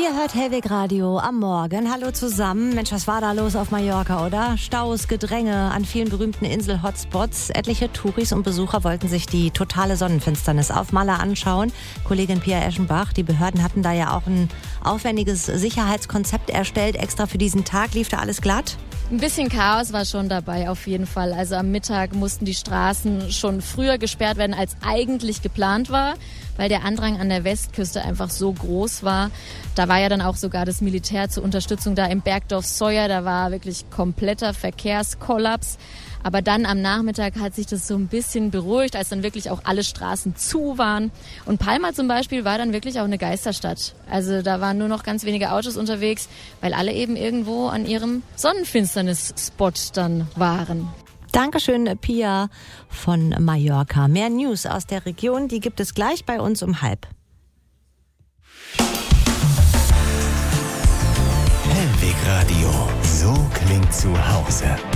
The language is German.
Ihr hört Hellweg Radio am Morgen. Hallo zusammen. Mensch, was war da los auf Mallorca, oder? Staus, Gedränge an vielen berühmten Insel-Hotspots. Etliche Touris und Besucher wollten sich die totale Sonnenfinsternis auf Malle anschauen. Kollegin Pia Eschenbach, die Behörden hatten da ja auch ein aufwendiges Sicherheitskonzept erstellt. Extra für diesen Tag. Lief da alles glatt? Ein bisschen Chaos war schon dabei, auf jeden Fall. Also am Mittag mussten die Straßen schon früher gesperrt werden, als eigentlich geplant war, weil der Andrang an der Westküste einfach so groß war. Da war ja dann auch sogar das Militär zur Unterstützung da im Bergdorf Soyer. Da war wirklich kompletter Verkehrskollaps. Aber dann am Nachmittag hat sich das so ein bisschen beruhigt, als dann wirklich auch alle Straßen zu waren. Und Palma zum Beispiel war dann wirklich auch eine Geisterstadt. Also da waren nur noch ganz wenige Autos unterwegs, weil alle eben irgendwo an ihrem Sonnenfinsternis-Spot dann waren. Dankeschön, Pia von Mallorca. Mehr News aus der Region, die gibt es gleich bei uns um 12:30. Hellweg Radio, so klingt zu Hause.